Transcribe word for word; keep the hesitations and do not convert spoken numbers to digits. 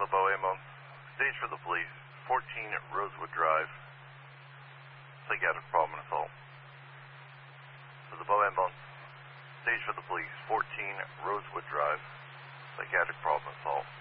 the Bow Ambulance. Stage for the police, fourteen Rosewood Drive. Psychiatric problem and assault. For the Bow Ambulance. Stage for the police, fourteen Rosewood Drive. Psychiatric problem and assault.